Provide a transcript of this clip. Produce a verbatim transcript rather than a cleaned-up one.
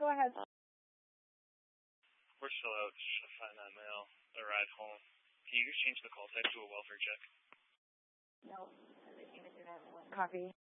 go ahead. We're still out to find that mail, a ride home. Can you just change the call type to a welfare check? No, copy.